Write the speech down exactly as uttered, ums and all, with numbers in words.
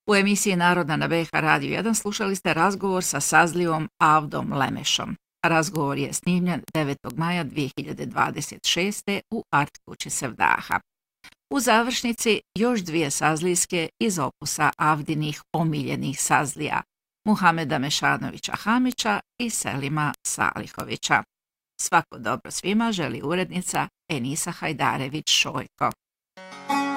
U emisiji Narodna na B H Radio jedan slušali ste razgovor sa sazlivom Avdom Lemešom. Razgovor je snimljen devetog maja dvije hiljade dvadeset šeste. u Art kući Sevdaha. U završnici još dvije sazlijske iz opusa Avdinih omiljenih sazlija, Muhameda Mešanovića Hamića i Selima Salihovića. Svako dobro svima želi urednica Enisa Hajdarević Šojko.